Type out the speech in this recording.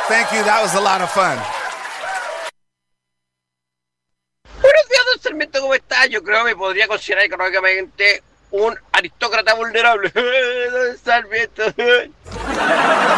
Thank you. That was a lot of fun. Buenos días, don Sarmiento, ¿cómo está? Yo creo que me podría considerar económicamente un aristócrata vulnerable. Don Sarmiento.